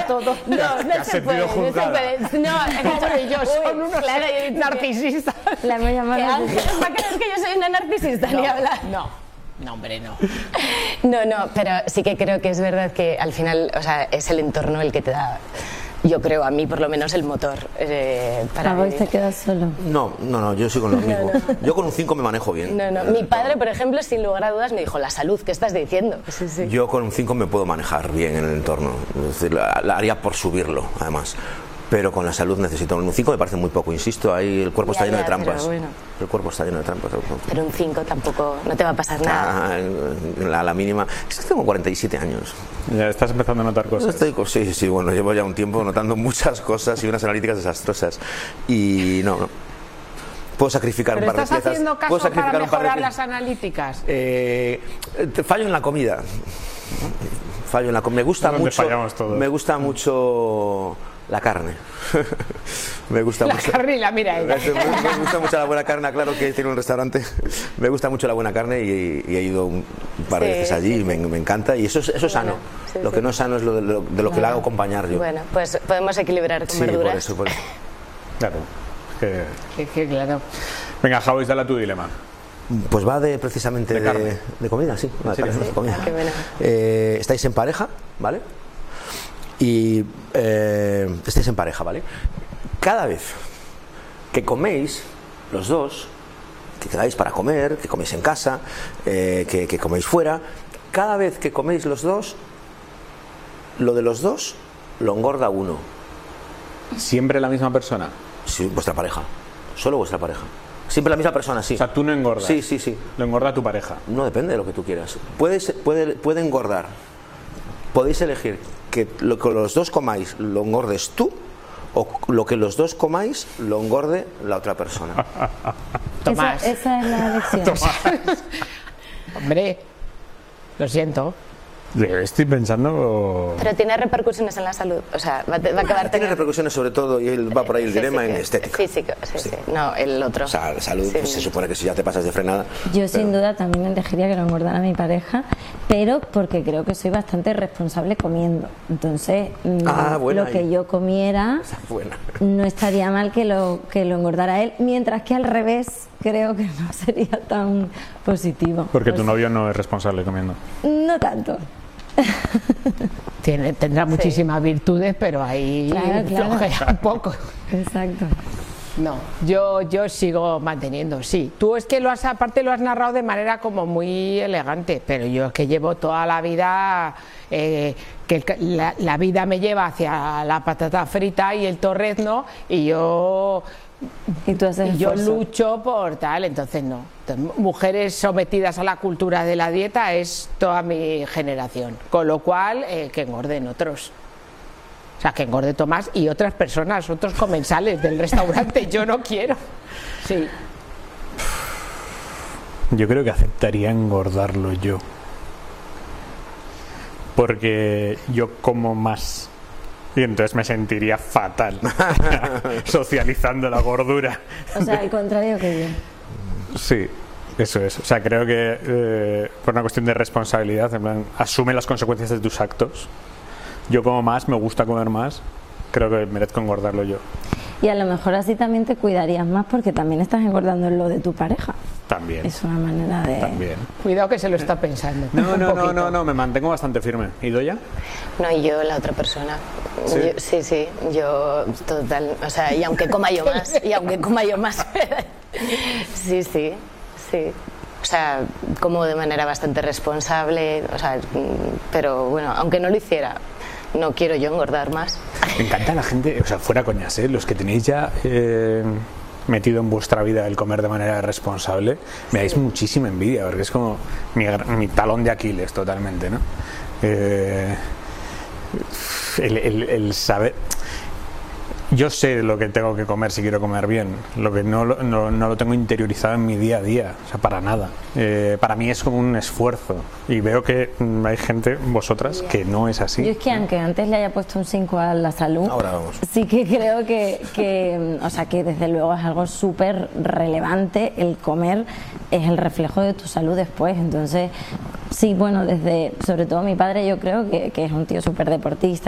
todo. No se puede. No, ellos son unos narcisistas. La voy a llamar. ¿Que Ángeles va a creer que yo soy una narcisista? Ni hablar. No, hombre, no. No, pero sí que creo que es verdad que al final, o sea, es el entorno el que te da, yo creo, a mí por lo menos, el motor para ¿A vos vivir. te quedas solo? No, yo soy con lo mismo. Yo con un 5 me manejo bien. No. Mi padre, por ejemplo, sin lugar a dudas, me dijo, la salud, ¿qué estás diciendo? Sí. Yo con un 5 me puedo manejar bien en el entorno. Es decir, la haría por subirlo, además. Pero con la salud necesito un 5, me parece muy poco, insisto, ahí el cuerpo está lleno de trampas. Bueno. El cuerpo está lleno de trampas. Pero un 5 tampoco, no te va a pasar nada. La mínima. Es que tengo 47 años. Ya estás empezando a notar cosas. Sí, bueno, llevo ya un tiempo notando muchas cosas y unas analíticas desastrosas. Y no. Puedo sacrificar un par de piezas. ¿Estás haciendo caso para mejorar las analíticas? Fallo en la comida. Me gusta mucho la carne. Me gusta mucho. Carne y la mira ella. Me gusta mucho la buena carne, claro que tiene un restaurante. Me gusta mucho la buena carne y he ido un par de veces allí y me encanta. Y eso es sano. Lo que no es sano es de lo que le hago acompañar yo. Bueno, pues podemos equilibrar con verduras. Por eso. Claro. Claro. Venga, Jauis, dale a tu dilema. Pues va precisamente de comida, sí. De comida. Qué bueno. Estáis en pareja, ¿vale? Y estáis en pareja, ¿vale? Cada vez que coméis los dos, que quedáis para comer, que coméis en casa, que coméis fuera, cada vez que coméis los dos, lo de los dos lo engorda uno. ¿Siempre la misma persona? Sí, vuestra pareja. Solo vuestra pareja. Siempre la misma persona, sí. O sea, tú no engordas. Sí. Lo engorda tu pareja. No, depende de lo que tú quieras. Puede engordar. Podéis elegir que lo que los dos comáis lo engordes tú o lo que los dos comáis lo engorde la otra persona. Tomás. Esa es la elección. Hombre, lo siento. Estoy pensando... Pero tiene repercusiones en la salud, o sea, va a acabar tiene repercusiones sobre todo, y él va por ahí el dilema en estética. Físico, sí. No, el otro. O sea, la salud, pues, se supone que si ya te pasas de frenada... Yo sin duda también elegiría que lo engordara mi pareja, pero porque creo que soy bastante responsable comiendo. Entonces, lo que yo comiera no estaría mal que lo engordara él, mientras que al revés creo que no sería tan positivo. Porque tu novio no es responsable comiendo. No tanto. Tendrá muchísimas virtudes, pero ahí flojea un poco. Exacto. No, yo sigo manteniendo, sí. Tú es que aparte lo has narrado de manera como muy elegante, pero yo es que llevo toda la vida, que la vida me lleva hacia la patata frita y el torrezno, y yo lucho por tal, entonces no. Entonces, mujeres sometidas a la cultura de la dieta es toda mi generación, con lo cual que engorden otros. O sea, que engorde Tomás y otras personas, otros comensales del restaurante. Yo no quiero. Sí. Yo creo que aceptaría engordarlo yo. Porque yo como más. Y entonces me sentiría fatal socializando la gordura. O sea, al contrario que yo. Sí, eso es. O sea, creo que por una cuestión de responsabilidad, en plan, asume las consecuencias de tus actos. Yo como más, me gusta comer más, creo que merezco engordarlo yo. Y a lo mejor así también te cuidarías más porque también estás engordando en lo de tu pareja. También. Es una manera de... También. Cuidado que se lo está pensando. No, me mantengo bastante firme. ¿Y Doya? No, y yo la otra persona. ¿Sí? Yo total, o sea, y aunque coma yo más, sí. O sea, como de manera bastante responsable, o sea, pero bueno, aunque no lo hiciera, no quiero yo engordar más. Me encanta la gente, o sea, fuera coñas, los que tenéis ya metido en vuestra vida el comer de manera responsable, me dais muchísima envidia, porque es como mi talón de Aquiles totalmente, ¿no? El saber... Yo sé lo que tengo que comer si quiero comer bien, lo que no lo tengo interiorizado en mi día a día, o sea, para nada. Para mí es como un esfuerzo y veo que hay gente, vosotras, que no es así. Yo es que aunque antes le haya puesto un 5 a la salud, ahora vamos. Sí que creo que o sea, que desde luego es algo súper relevante. El comer es el reflejo de tu salud después, entonces sí, bueno, sobre todo mi padre, yo creo que es un tío súper deportista